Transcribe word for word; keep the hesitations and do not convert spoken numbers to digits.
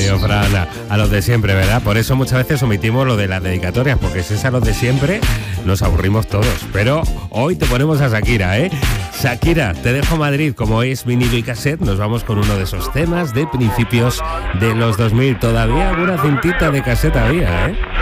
Adiós, Fran, a, a los de siempre, ¿verdad? Por eso muchas veces omitimos lo de las dedicatorias, porque si es a los de siempre, nos aburrimos todos. Pero hoy te ponemos a Shakira, ¿eh? Shakira, te dejo Madrid, como es vinilo y cassette, nos vamos con uno de esos temas de principios de los dos mil. Todavía alguna cintita de cassette había, ¿eh?